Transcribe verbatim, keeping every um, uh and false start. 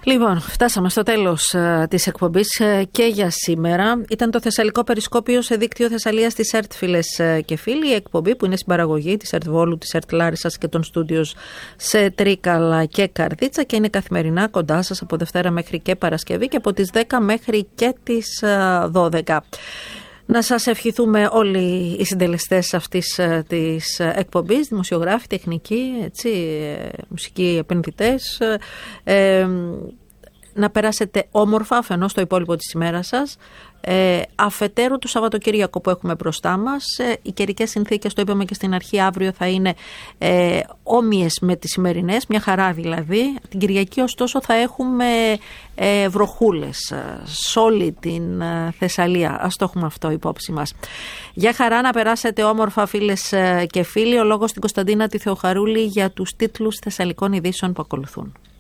Λοιπόν, φτάσαμε στο τέλος uh, της εκπομπής uh, και για σήμερα. Ήταν το Θεσσαλικό Περισκόπιο σε δίκτυο Θεσσαλίας της ΕΡΤ, φίλες uh, και φίλοι. Η εκπομπή που είναι συμπαραγωγή της ΕΡΤ Βόλου, της ΕΡΤ Λάρισσας και των στούντιος σε Τρίκαλα και Καρδίτσα και είναι καθημερινά κοντά σας από Δευτέρα μέχρι και Παρασκευή και από τις δέκα μέχρι και τις uh, δώδεκα. Να σας ευχηθούμε όλοι οι συντελεστές αυτής της εκπομπής, δημοσιογράφοι, τεχνικοί, έτσι, μουσικοί επενδυτές, ε, να περάσετε όμορφα αφενός το υπόλοιπο της ημέρας σας. Ε, αφετέρου του Σαββατοκύριακο που έχουμε μπροστά μας, ε, οι καιρικές συνθήκες, το είπαμε και στην αρχή, αύριο θα είναι ε, όμοιες με τις σημερινές, μια χαρά δηλαδή. Την Κυριακή ωστόσο θα έχουμε ε, βροχούλες ε, σε όλη την ε, Θεσσαλία, ας το έχουμε αυτό υπόψη μας. Για χαρά, να περάσετε όμορφα φίλες ε, και φίλοι. Ο λόγος στην Κωνσταντίνα τη Θεοχαρούλη για τους τίτλους Θεσσαλικών ειδήσεων που ακολουθούν.